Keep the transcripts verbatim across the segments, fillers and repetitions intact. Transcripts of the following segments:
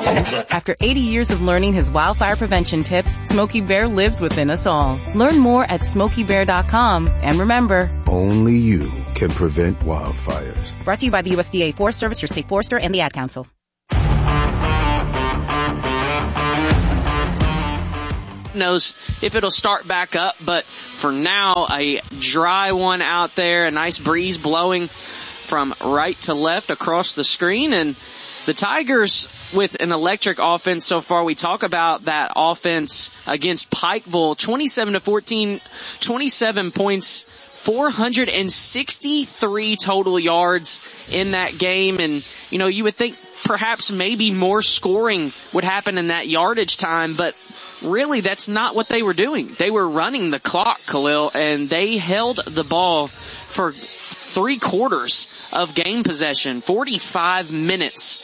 After eighty years of learning his wildfire prevention tips, Smokey Bear lives within us all. Learn more at smokey bear dot com. And remember, only you can prevent wildfires. Brought to you by the U S D A Forest Service, your state forester, and the Ad Council. Knows if it'll start back up, but for now, a dry one out there, a nice breeze blowing from right to left across the screen, and the Tigers with an electric offense so far. We talk about that offense against Pikeville, twenty-seven to fourteen, twenty-seven points, four hundred sixty-three total yards in that game. And, you know, you would think perhaps maybe more scoring would happen in that yardage time, but really that's not what they were doing. They were running the clock, Khalil, and they held the ball for three quarters of game possession, forty-five minutes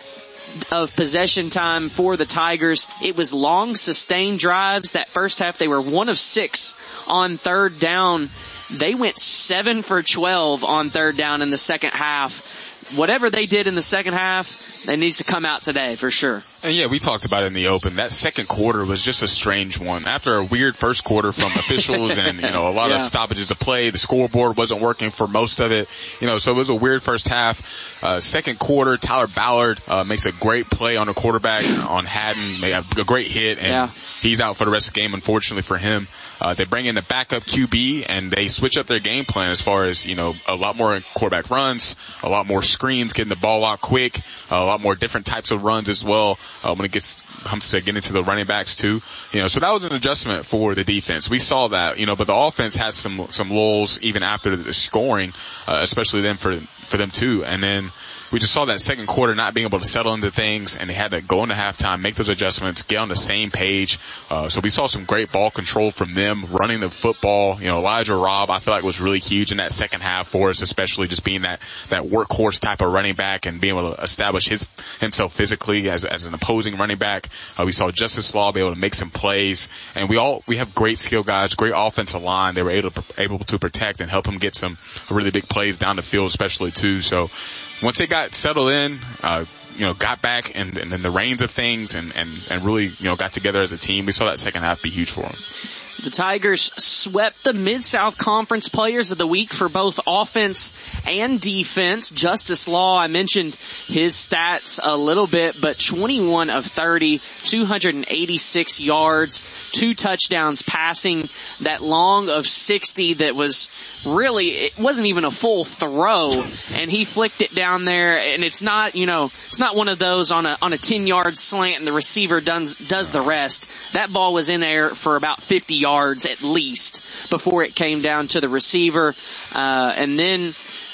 of possession time for the Tigers. It was long, sustained drives. That first half, they were one of six on third down. They went seven for twelve on third down in the second half. Whatever they did in the second half, they needs to come out today for sure. And yeah, we talked about it in the open. That second quarter was just a strange one. After a weird first quarter from officials and, you know, a lot yeah. of stoppages of play, the scoreboard wasn't working for most of it. You know, so it was a weird first half. Uh, second quarter, Tyler Ballard, uh, makes a great play on the quarterback on Haddon, made a, a great hit, and yeah. he's out for the rest of the game, unfortunately for him. Uh, they bring in a backup Q B and they switch up their game plan as far as, you know, a lot more quarterback runs, a lot more screens, getting the ball out quick, uh, a lot more different types of runs as well, uh, when it gets, comes to getting to the running backs too. You know, so that was an adjustment for the defense. We saw that, you know, but the offense had some, some lulls even after the scoring, uh, especially then for, for them too. And then we just saw that second quarter not being able to settle into things, and they had to go into halftime, make those adjustments, get on the same page. Uh, so we saw some great ball control from them, running the football. You know, Elijah Robb, I feel like was really huge in that second half for us, especially just being that, that workhorse type of running back and being able to establish his, himself physically as, as an opposing running back. Uh, we saw Justice Law be able to make some plays, and we all, we have great skill guys, great offensive line. They were able to, able to protect and help him get some really big plays down the field, especially too. So, once they got settled in, uh, you know, got back and, and in the reins of things and, and, and really, you know, got together as a team, we saw that second half be huge for them. The Tigers swept the Mid-South Conference Players of the Week for both offense and defense. Justice Law, I mentioned his stats a little bit, but twenty-one of thirty, two hundred eighty-six yards, two touchdowns passing, that long of sixty that was really, it wasn't even a full throw, and he flicked it down there, and it's not, you know, it's not one of those on a, on a ten-yard slant and the receiver does, does the rest. That ball was in there for about fifty yards. Yards at least before it came down to the receiver. Uh, and then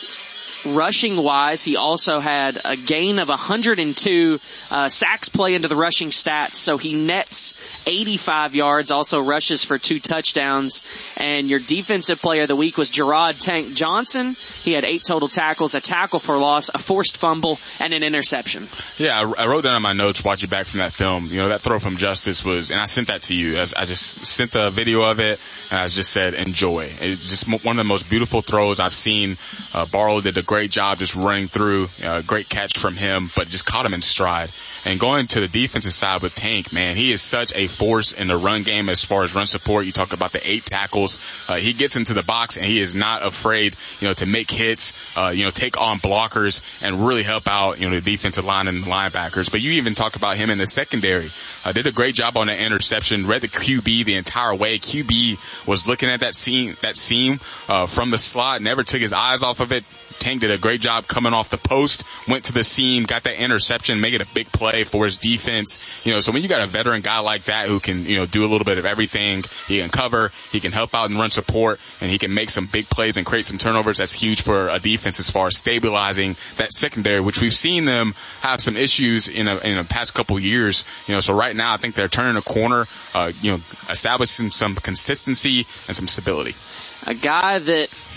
rushing wise, he also had a gain of one hundred two. Uh, sacks play into the rushing stats, so he nets eighty-five yards, also rushes for two touchdowns. And your defensive player of the week was Gerard Tank Johnson. He had eight total tackles, a tackle for loss, a forced fumble, and an interception. Yeah, I, I wrote down in my notes watching back from that film, you know, that throw from Justice was, and I sent that to you. I, I just sent the video of it, and I just said, enjoy. It's just one of the most beautiful throws I've seen. Uh, Barlow did a great job just running through, uh, great catch from him, but just caught him in stride. And going to the defensive side with Tank, man, he is such a force in the run game as far as run support. You talk about the eight tackles. Uh, he gets into the box and he is not afraid, you know, to make hits, uh, you know, take on blockers and really help out, you know, the defensive line and linebackers. But you even talk about him in the secondary. Uh, did a great job on that interception, read the Q B the entire way. Q B was looking at that seam, that seam, uh, from the slot, never took his eyes off of it. Tank did a great job coming off the post, went to the seam, got that interception, making a big play for his defense. You know, so when you got a veteran guy like that who can, you know, do a little bit of everything, he can cover, he can help out and run support, and he can make some big plays and create some turnovers. That's huge for a defense as far as stabilizing that secondary, which we've seen them have some issues in a, in the past couple of years. You know, so right now I think they're turning a corner, uh, you know, establishing some consistency and some stability. A guy that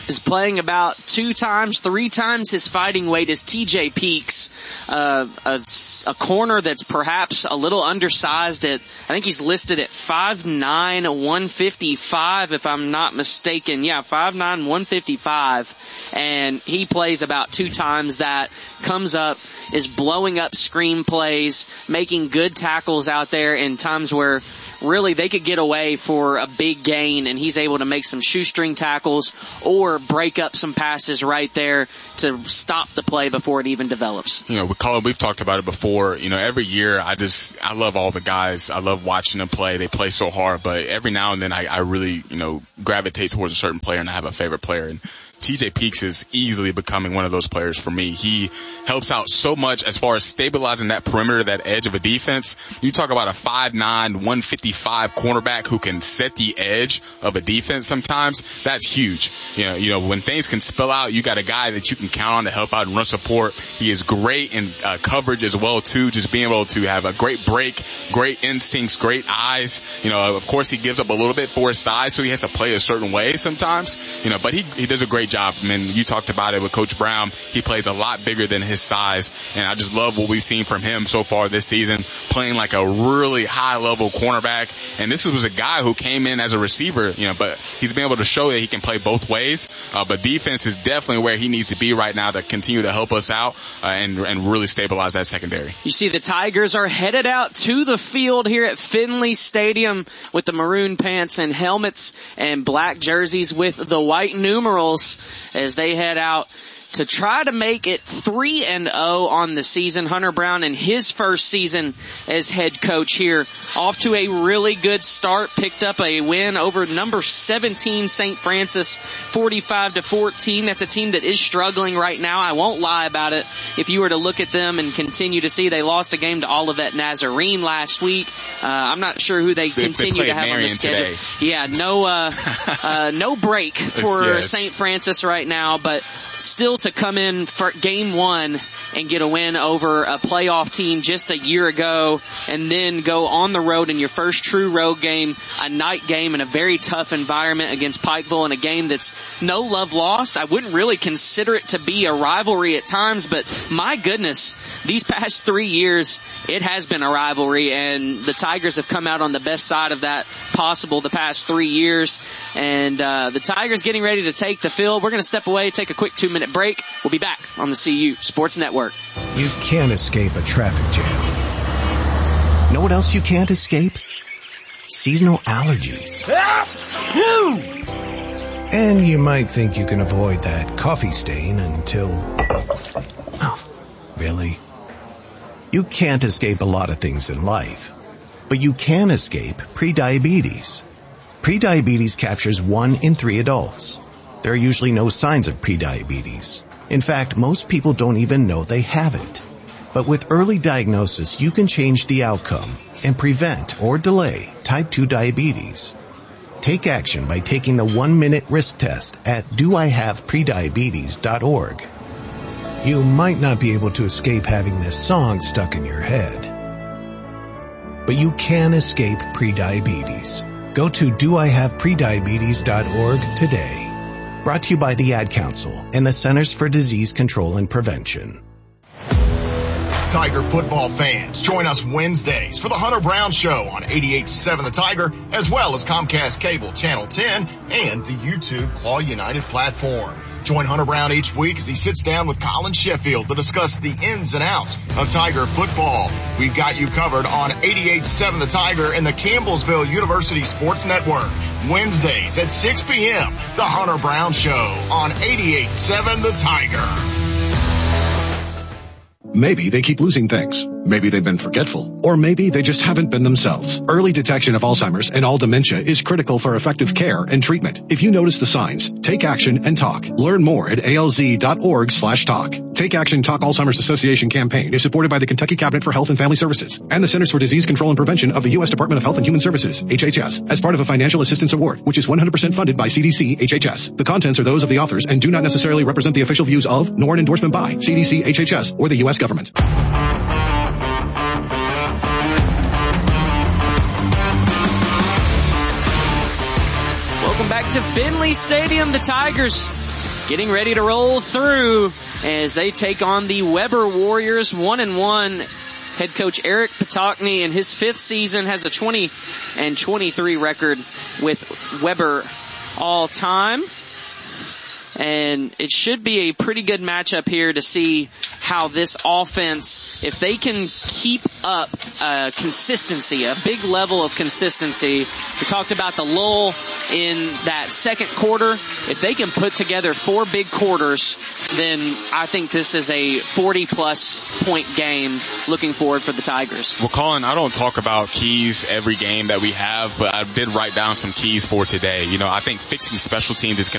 is playing about two times, three times his fighting weight is T J Peaks, uh, a, a corner that's perhaps a little undersized at, I think he's listed at five nine, one fifty-five if I'm not mistaken. Yeah, five nine, one fifty-five. And he plays about two times that, comes up, is blowing up screen plays, making good tackles out there in times where really they could get away for a big gain, and he's able to make some shoestring tackles or break up some passes right there to stop the play before it even develops. You know, with Colin, we've talked about it before. You know, every year I just, I love all the guys. I love watching them play. They play so hard, but every now and then I, I really, you know, gravitate towards a certain player and I have a favorite player. And T J Peaks is easily becoming one of those players for me. He helps out so much as far as stabilizing that perimeter, that edge of a defense. You talk about a five nine, one fifty-five cornerback who can set the edge of a defense sometimes. That's huge. You know, you know, when things can spill out, you got a guy that you can count on to help out and run support. He is great in uh, coverage as well, too, just being able to have a great break, great instincts, great eyes. You know, of course, he gives up a little bit for his size, so he has to play a certain way sometimes, you know, but he, he does a great job. I mean, you talked about it with Coach Brown. He plays a lot bigger than his size, and I just love what we've seen from him so far this season, playing like a really high-level cornerback. And this was a guy who came in as a receiver, you know, but he's been able to show that he can play both ways. Uh, but defense is definitely where he needs to be right now to continue to help us out uh, and, and really stabilize that secondary. You see the Tigers are headed out to the field here at Finley Stadium with the maroon pants and helmets and black jerseys with the white numerals as they head out to try to make it three and oh on the season. Hunter Brown in his first season as head coach here, off to a really good start, picked up a win over number seventeen Saint Francis, forty-five to fourteen. That's a team that is struggling right now. I won't lie about it. If you were to look at them and continue to see, they lost a game to Olivet Nazarene last week. Uh, I'm not sure who they, they continue they to have Marion on the schedule. Today. Yeah, no, uh, uh, no break for yes. Saint Francis right now, but still to come in for game one and get a win over a playoff team just a year ago, and then go on the road in your first true road game, a night game in a very tough environment against Pikeville, in a game that's no love lost. I wouldn't really consider it to be a rivalry at times, but my goodness, these past three years, it has been a rivalry, and the Tigers have come out on the best side of that possible the past three years. And uh, the Tigers getting ready to take the field. We're going to step away, take a quick two-minute break. We'll be back on the C U Sports Network. You can't escape a traffic jam. Know what else you can't escape? Seasonal allergies. And you might think you can avoid that coffee stain until... Oh, really? You can't escape a lot of things in life, but you can escape prediabetes. Prediabetes captures one in three adults. There are usually no signs of prediabetes. In fact, most people don't even know they have it. But with early diagnosis, you can change the outcome and prevent or delay type two diabetes. Take action by taking the one-minute risk test at do I have prediabetes dot org. You might not be able to escape having this song stuck in your head, but you can escape prediabetes. Go to do I have prediabetes dot org today. Brought to you by the Ad Council and the Centers for Disease Control and Prevention. Tiger football fans, join us Wednesdays for the Hunter Brown Show on eighty-eight point seven The Tiger, as well as Comcast Cable Channel ten and the YouTube Claw United platform. Join Hunter Brown each week as he sits down with Colin Sheffield to discuss the ins and outs of Tiger football. We've got you covered on eighty-eight point seven The Tiger and the Campbellsville University Sports Network. Wednesdays at six p.m. The Hunter Brown Show on eighty-eight point seven The Tiger. Maybe they keep losing things. Maybe they've been forgetful. Or maybe they just haven't been themselves. Early detection of Alzheimer's and all dementia is critical for effective care and treatment. If you notice the signs, take action and talk. Learn more at A L Z dot org slash talk. Take Action Talk Alzheimer's Association campaign is supported by the Kentucky Cabinet for Health and Family Services and the Centers for Disease Control and Prevention of the U S Department of Health and Human Services, H H S, as part of a financial assistance award, which is one hundred percent funded by C D C H H S. The contents are those of the authors and do not necessarily represent the official views of, nor an endorsement by, C D C H H S or the U S government. Welcome back to Finley Stadium. The Tigers getting ready to roll through as they take on the Weber Warriors. One and one. Head coach Eric Patokny in his fifth season has a twenty and twenty-three record with Weber all time. And it should be a pretty good matchup here to see how this offense, if they can keep up uh, consistency, a big level of consistency. We talked about the lull in that second quarter. If they can put together four big quarters, then I think this is a forty-plus point game looking forward for the Tigers. Well, Colin, I don't talk about keys every game that we have, but I did write down some keys for today. You know, I think fixing special teams is going